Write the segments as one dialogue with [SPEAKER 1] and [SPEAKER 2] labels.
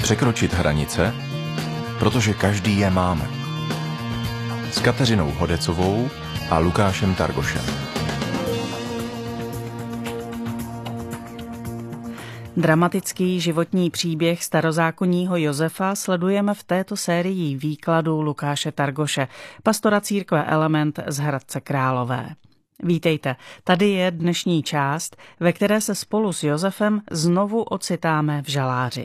[SPEAKER 1] Překročit hranice, protože každý je máme. S Kateřinou Hodecovou a Lukášem Targošem.
[SPEAKER 2] Dramatický životní příběh starozákonního Josefa sledujeme v této sérii výkladů Lukáše Targoše, pastora církve Element z Hradce Králové. Vítejte, tady je dnešní část, ve které se spolu s Josefem znovu ocitáme v žaláři.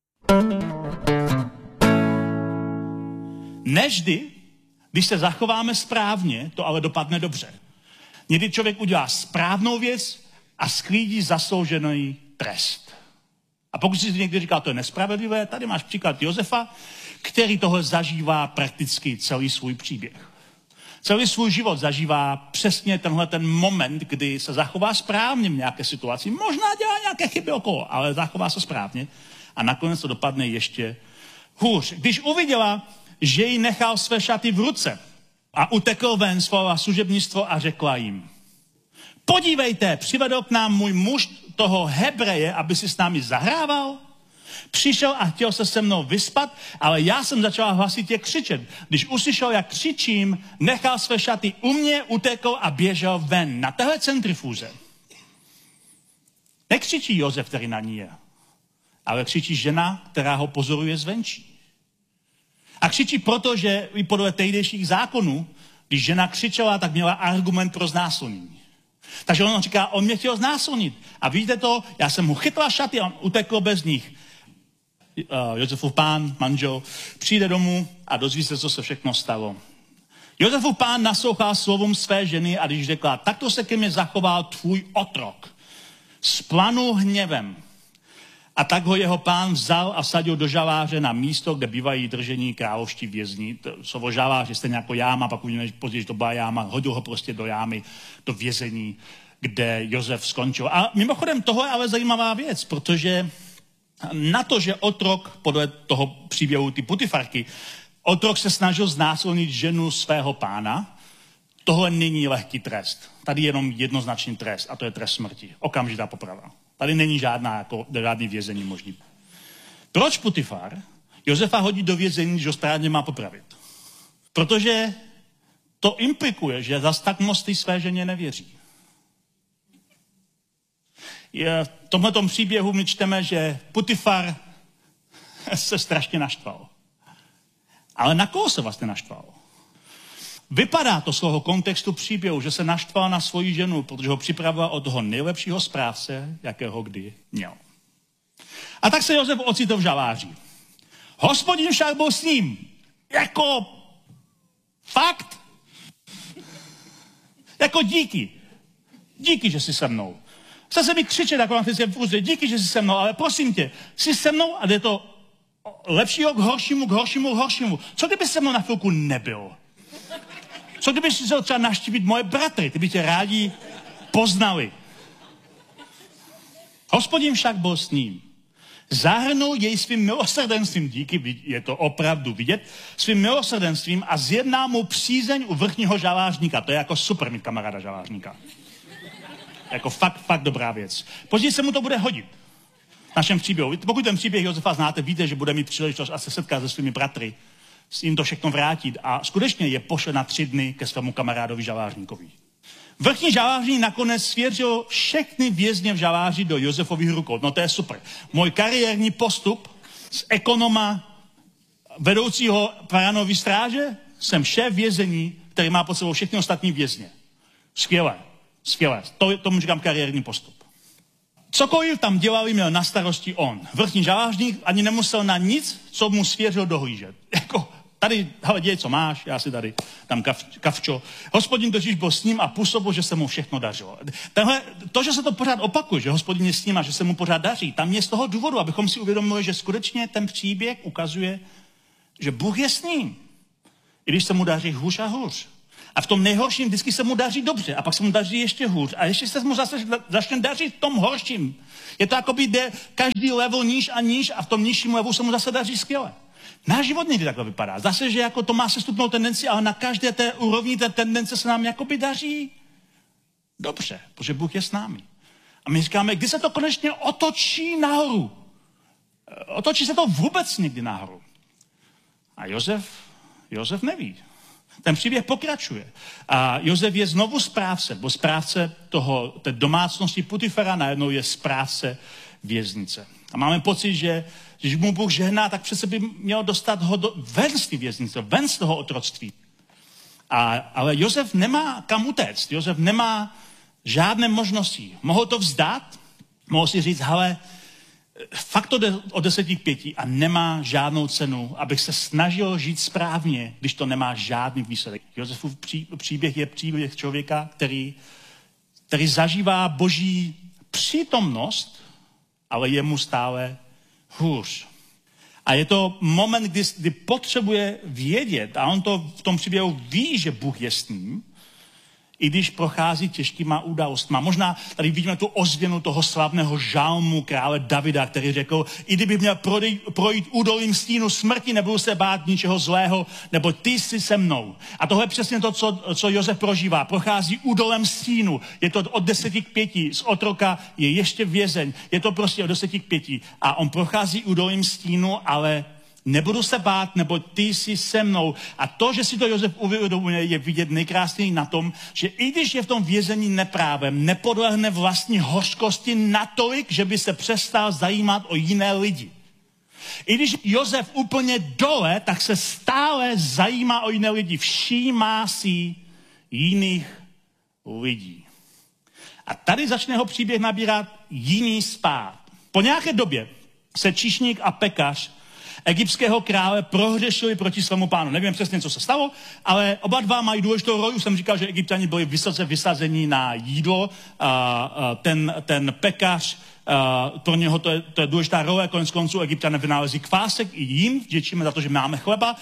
[SPEAKER 3] Nevždy, když se zachováme správně, to ale dopadne dobře. Někdy člověk udělá správnou věc a sklídí zasloužený trest. A pokud si někdy říká, to je nespravedlivé, tady máš příklad Josefa, který tohle zažívá prakticky celý svůj příběh. Celý svůj život zažívá přesně tenhle ten moment, kdy se zachová správně v nějaké situaci. Možná dělá nějaké chyby okolo, ale zachová se správně. A nakonec to dopadne ještě hůř. Když uviděla, že jí nechal své šaty v ruce a utekl ven, svolala služebnictvo a řekla jim: podívejte, přivedl k nám můj muž toho Hebreje, aby si s námi zahrával. Přišel a chtěl se mnou vyspat, ale já jsem začala hlasitě křičet. Když uslyšel, jak křičím, nechal své šaty u mě, utekl a běžel ven na téhle centrifuze. Nekřičí Josef, který na ní je, ale křičí žena, která ho pozoruje zvenčí. A křičí proto, že i podle tehdejších zákonů, když žena křičela, tak měla argument pro znásilnění. Takže on říká, on mě chtěl znásilnit. A vidíte to, já jsem mu chytla šaty a on utekl bez nich. Josefův pán, manžel, přijde domů a dozví se, co se všechno stalo. Josefův pán naslouchal slovům své ženy a když řekla, takto se ke mně zachoval tvůj otrok, splanul hněvem. A tak ho jeho pán vzal a vsadil do žaláře na místo, kde bývají držení královští vězni. Slovo žalář je stejně jako jáma, pak uvidíme, že později to byla jáma. Hodil ho prostě do jámy, do vězení, kde Josef skončil. A mimochodem toho je ale zajímavá věc, protože na to, že otrok, podle toho příběhu ty Putifarky, otrok se snažil znásilnit ženu svého pána, tohle není lehký trest. Tady je jenom jednoznačný trest a to je trest smrti. Okamžitá poprava. Tady není žádný vězení možný. Proč Putifar Josefa hodí do vězení, že ho správně má popravit? Protože to implikuje, že zas tak moc té své ženě nevěří. V tomhletom příběhu my čteme, že Putifar se strašně naštval. Ale na koho se vlastně naštval? Vypadá to z toho kontextu příběhu, že se naštval na svoji ženu, protože ho připravoval od toho nejlepšího správce, jakého kdy měl. A tak se Josef ocitl v žaláři. Hospodin však byl s ním. Jako fakt? Jako díky. Díky, že jsi se mnou. Chce se mi křičet, jako na fyzické fůze. Díky, že jsi se mnou, ale prosím tě, jsi se mnou a jde to lepšího k horšímu, k horšímu, k horšímu. Co kdyby se mnou na chvilku nebyl? Co kdybych si chtěl třeba navštívit moje bratry, ty by tě rádi poznali. Hospodin však byl s ním. Zahrnul jej svým milosrdenstvím, díky, je to opravdu vidět, svým milosrdenstvím a zjednal mu přízeň u vrchního žalářníka. To je jako super mít kamaráda žalářníka. Jako fakt dobrá věc. Později se mu to bude hodit. V našem příběhu. Pokud ten příběh Josefa znáte, víte, že bude mít příležitost a se setkat se svými bratry, s jim to všechno vrátit a skutečně je pošle na 3 dny ke svému kamarádovi žalářníkovi. Vrchní žalářník nakonec svěřil všechny vězně v žaláři do Josefových rukou. No to je super. Můj kariérní postup z ekonoma vedoucího Paranovy stráže jsem šéf vězení, který má pod sebou všechny ostatní vězně. Skvělé. Tomu říkám kariérní postup. Cokoliv tam dělali, měl na starosti on. Vrchní žalářník ani nemusel na nic, co mu svěřil, dohlížet. Jako tady, hele, děj, co máš, já si tady dám kavčo. Hospodin totiž byl s ním a působil, že se mu všechno dařilo. To, že se to pořád opakuje, že Hospodin je s ním a že se mu pořád daří, tam je z toho důvodu, abychom si uvědomili, že skutečně ten příběh ukazuje, že Bůh je s ním. I když se mu daří hůř a hůř. A v tom nejhorším vždycky se mu daří dobře a pak se mu daří ještě hůř. A ještě se mu zase začne dařit v tom horším. Je to jako by jde každý level níž a níž a v tom nižším levelu se mu zase daří skvěle. Náš život někdy takhle vypadá. Zase, že jako to má sestupnou tendenci, ale na každé té úrovni té tendence se nám jakoby daří dobře, protože Bůh je s námi. A my říkáme, kdy se to konečně otočí nahoru. Otočí se to vůbec někdy nahoru. A Josef neví. Ten příběh pokračuje. A Josef je znovu správce, bo správce té domácnosti Putifera najednou je správce věznice. A máme pocit, že když mu Bůh žehná, tak přece by měl dostat ho ven z té věznice, ven z toho otroctví. Ale Josef nemá kam utéct. Josef nemá žádné možnosti. Mohl to vzdát, mohl si říct, hele, fakt to jde o 10:5 a nemá žádnou cenu, abych se snažil žít správně, když to nemá žádný výsledek. Josefův příběh je příběh člověka, který zažívá Boží přítomnost, ale je mu stále hůř. A je to moment, kdy potřebuje vědět, a on to v tom příběhu ví, že Bůh je s ním, i když prochází těžkýma událostma. Možná tady vidíme tu ozvěnu toho slavného žalmu krále Davida, který řekl, i kdyby měl projít údolím stínu smrti, nebudu se bát ničeho zlého, nebo ty jsi se mnou. A tohle je přesně to, co Josef prožívá. Prochází údolem stínu. Je to od 10:5. Z otroka je ještě vězeň. Je to prostě od 10:5. A on prochází údolím stínu, ale nebudu se bát, nebo ty jsi se mnou. A to, že si to Josef uvědomuje, je vidět nejkrásněji na tom, že i když je v tom vězení neprávem, nepodlehne vlastní hořkosti natolik, že by se přestal zajímat o jiné lidi. I když Josef úplně dole, tak se stále zajímá o jiné lidi. Všímá si jiných lidí. A tady začne jeho příběh nabírat jiný spád. Po nějaké době se číšník a pekař egyptského krále prohřešili proti svému pánu. Nevím přesně, co se stalo, ale oba dva mají důležitou roli. Už jsem říkal, že Egypťani byli vysoce vysazení na jídlo. Ten pekař, pro něho to je důležitá role. Konec konců Egypťané vynálezí kvásek i jim. Vděčíme za to, že máme chleba.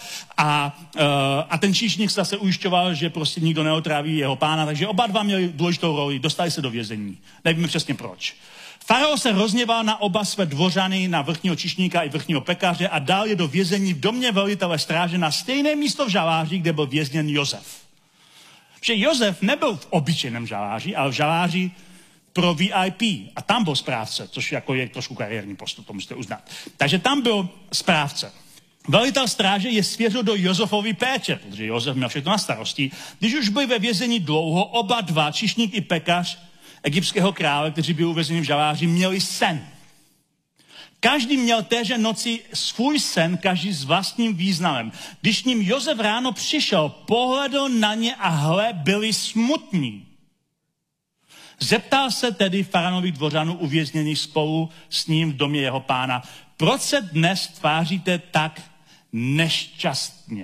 [SPEAKER 3] A ten číšník se zase ujišťoval, že prostě nikdo neotráví jeho pána. Takže oba dva měli důležitou roli. Dostali se do vězení. Nevíme přesně proč. Farao se rozněval na oba své dvořany, na vrchního číšníka i vrchního pekaře a dal je do vězení v domě velitele stráže na stejné místo v žaláři, kde byl vězněn Josef. Protože Josef nebyl v obyčejném žaláři, ale v žaláři pro VIP. A tam byl správce, což jako je trošku kariérní postup, to musíte uznat. Takže tam byl správce. Velitel stráže je svěřil do Josefovy péče, protože Josef měl všechno na starosti. Když už byli ve vězení dlouho, oba dva, číšník i pekař, egyptského krále, kteří byli uvězněni v žaláři, měli sen. Každý měl téže noci svůj sen, každý s vlastním významem. Když s ním Josef ráno přišel, pohledl na ně a hle, byli smutní. Zeptal se tedy faraonových dvořanů uvězněných spolu s ním v domě jeho pána, proč se dnes tváříte tak nešťastně?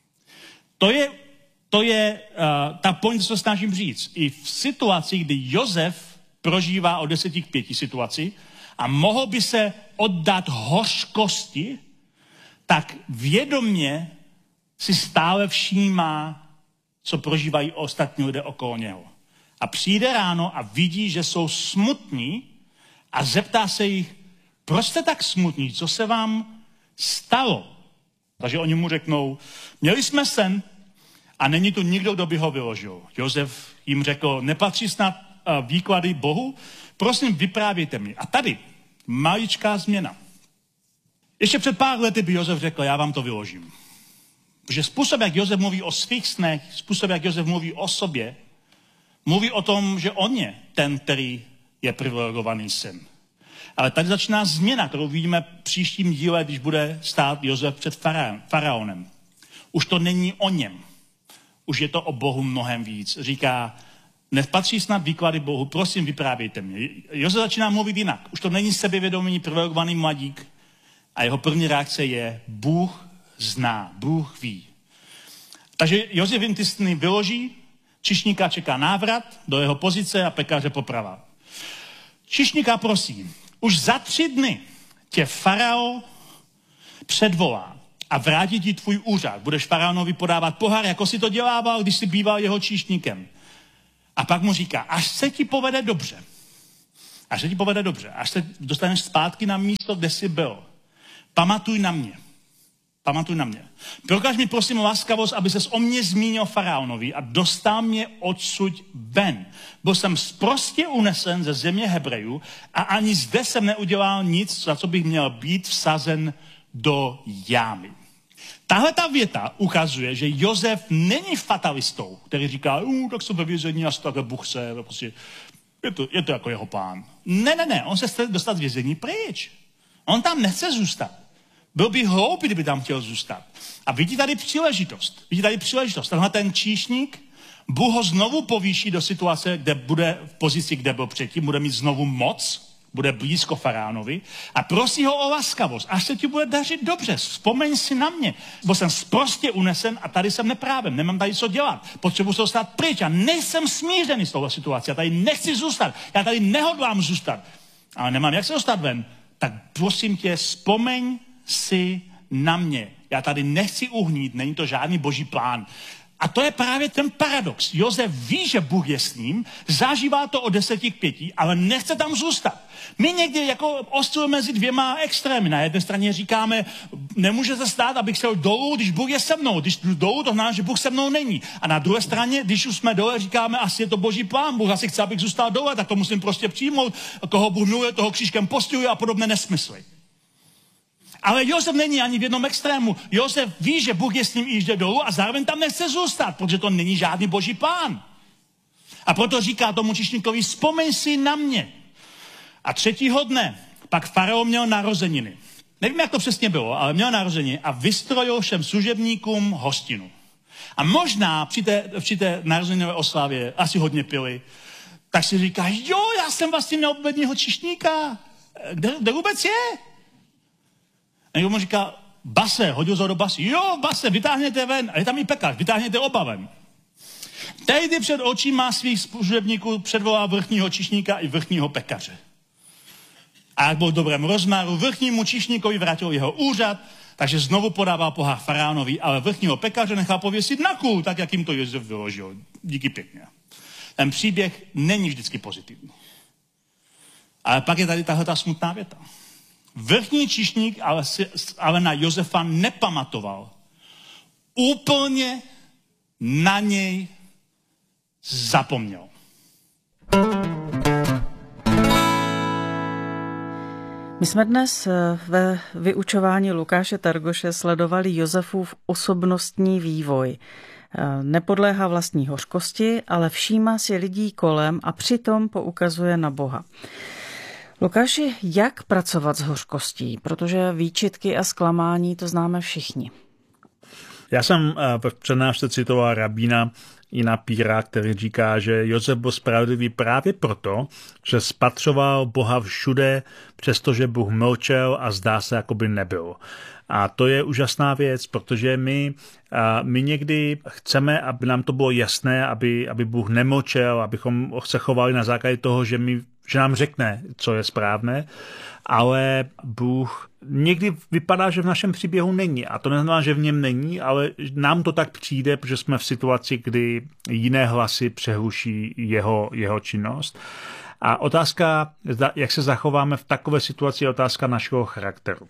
[SPEAKER 3] To je ta point, co snažím říct. I v situaci, kdy Josef prožívá o 10:5 situaci a mohl by se oddat hořkosti, tak vědomě si stále všímá, co prožívají ostatní lidé okolo něho. A přijde ráno a vidí, že jsou smutní a zeptá se jich, proč jste tak smutní, co se vám stalo? Takže oni mu řeknou, měli jsme sen, a není tu nikdo, kdo by ho vyložil. Josef jim řekl, nepatří snad výklady Bohu? Prosím, vyprávějte mi. A tady maličká změna. Ještě před pár lety by Josef řekl, já vám to vyložím. Protože způsob, jak Josef mluví o svých snech, způsob, jak Josef mluví o sobě, mluví o tom, že on je ten, který je privilegovaný syn. Ale tady začíná změna, kterou vidíme v příštím díle, když bude stát Josef před faraonem. Už to není o něm. Už je to o Bohu mnohem víc. Říká, nepatří snad výklady Bohu, prosím, vyprávějte mě. Josef začíná mluvit jinak. Už to není sebevědomý, privilegovaný mladík. A jeho první reakce je, Bůh zná, Bůh ví. Takže Josef jim ty sny vyloží, číšníka čeká návrat do jeho pozice a pekaře poprava. Číšníka prosí, už za 3 dny tě farao předvolá a vrátí ti tvůj úřad. Budeš faraonovi podávat pohár, jako si to dělával, když jsi býval jeho číšníkem. A pak mu říká, až se ti povede dobře, až se dostaneš zpátky na místo, kde jsi byl, pamatuj na mě. Pamatuj na mě. Prokaž mi prosím laskavost, aby ses o mě zmínil faraonovi a dostal mě odsud ven. Byl jsem sprostě unesen ze země Hebrejů a ani zde jsem neudělal nic, za co bych měl být vsazen do jámy. Tahle ta věta ukazuje, že Josef není fatalistou, který říká, tak jsem ve vězení a takhle Bůh se, prostě, je to jako jeho plán. Ne, on se chce dostat z vězení pryč. On tam nechce zůstat. Byl by hloupý, kdyby tam chtěl zůstat. A vidí tady příležitost. Tenhle ten číšník, Bůh ho znovu povýší do situace, kde bude v pozici, kde byl předtím, bude mít znovu moc, bude blízko faraonovi a prosí ho o laskavost, až se ti bude dařit dobře, vzpomeň si na mě, bo jsem sprostě unesen a tady jsem neprávem, nemám tady co dělat, potřebuji se dostat pryč, já nejsem smířený s touhle situací, já tady nechci zůstat, já tady nehodlám zůstat, ale nemám jak se dostat ven, tak prosím tě, vzpomeň si na mě, já tady nechci uhnít, není to žádný boží plán. A to je právě ten paradox. Josef ví, že Bůh je s ním, zažívá to od 10:5, ale nechce tam zůstat. My někdy jako oscilujeme mezi dvěma extrémy. Na jedné straně říkáme, nemůže se stát, abych šel dolů, když Bůh je se mnou. Když jdu dolů, to znamená, že Bůh se mnou není. A na druhé straně, když už jsme dole, říkáme, asi je to boží plán. Bůh asi chce, abych zůstal dole, tak to musím prostě přijmout. Koho Bůh miluje, toho křížkem postihuje a podobné nesmysly. Ale Josef není ani v jednom extrému. Josef ví, že Bůh je s ním i jde dolů a zároveň tam nechce zůstat, protože to není žádný boží plán. A proto říká tomu číšníkovi, vzpomeň si na mě. A 3. dne pak faraon měl narozeniny. Nevím, jak to přesně bylo, ale měl narozeniny a vystrojil všem služebníkům hostinu. A možná při té narozeninové oslavě asi hodně pili, tak si říká, jo, já jsem vlastně měl obledního číšníka. Kde vůbec je? A někdo mu říká, base, hodil ho do basy. Jo, base, vytáhněte ven. A je tam i pekař, vytáhněte oba ven. Tehdy před očima svých služebníků předvolal vrchního číšníka i vrchního pekaře. A jak byl v dobrém rozmaru, vrchnímu číšníkovi vrátil jeho úřad, takže znovu podával pohár faraonovi, ale vrchního pekaře nechal pověsit na kůl, tak jak jim to Josef vyložil. Díky pěkně. Ten příběh není vždycky pozitivní. Ale pak je tady tahle smutná věta. Vrchní číšník ale na Josefa nepamatoval. Úplně na něj zapomněl.
[SPEAKER 2] My jsme dnes ve vyučování Lukáše Targoše sledovali Josefův osobnostní vývoj. Nepodléhá vlastní hořkosti, ale všímá si lidí kolem a přitom poukazuje na Boha. Lukáši, jak pracovat s hořkostí? Protože výčitky a zklamání to známe všichni.
[SPEAKER 4] Já jsem v přednášce citoval rabína Jina Píra, který říká, že Josef byl spravedlivý právě proto, že spatřoval Boha všude, přestože Bůh mlčel a zdá se, jako by nebyl. A to je úžasná věc, protože my někdy chceme, aby nám to bylo jasné, aby Bůh nemlčel, abychom se chovali na základě toho, že nám řekne, co je správné, ale Bůh někdy vypadá, že v našem příběhu není. A to neznamená, že v něm není, ale nám to tak přijde, protože jsme v situaci, kdy jiné hlasy přehluší jeho činnost. A otázka, jak se zachováme v takové situaci, je otázka našeho charakteru.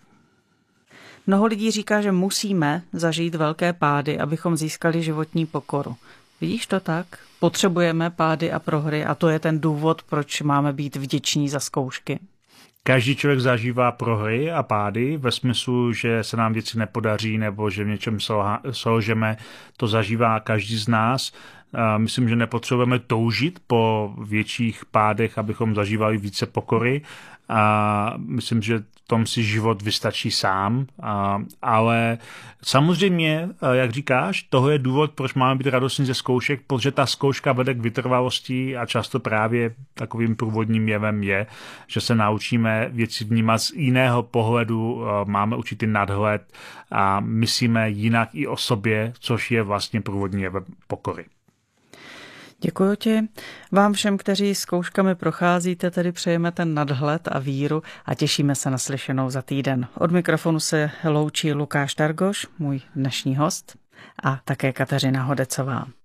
[SPEAKER 2] Mnoho lidí říká, že musíme zažít velké pády, abychom získali životní pokoru. Vidíš to tak? Potřebujeme pády a prohry a to je ten důvod, proč máme být vděční za zkoušky.
[SPEAKER 4] Každý člověk zažívá prohry a pády ve smyslu, že se nám věci nepodaří nebo že v něčem selžeme. To zažívá každý z nás. Myslím, že nepotřebujeme toužit po větších pádech, abychom zažívali více pokory. A myslím, že tom si život vystačí sám, ale samozřejmě, jak říkáš, toho je důvod, proč máme být radostní ze zkoušek, protože ta zkouška vede k vytrvalosti a často právě takovým průvodním jevem je, že se naučíme věci vnímat z jiného pohledu, máme určitý nadhled a myslíme jinak i o sobě, což je vlastně průvodní jev pokory.
[SPEAKER 2] Děkuji ti. Vám všem, kteří zkouškami procházíte, tedy přejeme ten nadhled a víru a těšíme se na slyšenou za týden. Od mikrofonu se loučí Lukáš Targoš, můj dnešní host, a také Kateřina Hodecová.